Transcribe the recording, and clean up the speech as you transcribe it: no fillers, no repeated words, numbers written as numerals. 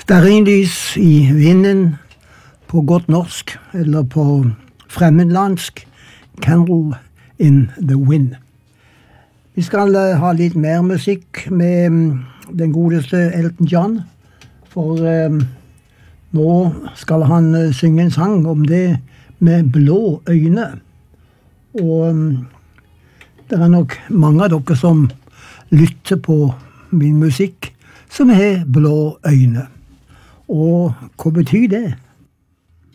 Stearinlys i vinden på godt norsk, eller på fremmedlandsk, Candle in the Wind. Vi skal ha litt mer musikk med den godeste Elton John, for nå skal han synge en sang om det med blå øyne. Og det er nok mange av dere som lytter på min musikk som har blå øyne. Og hva betyr det?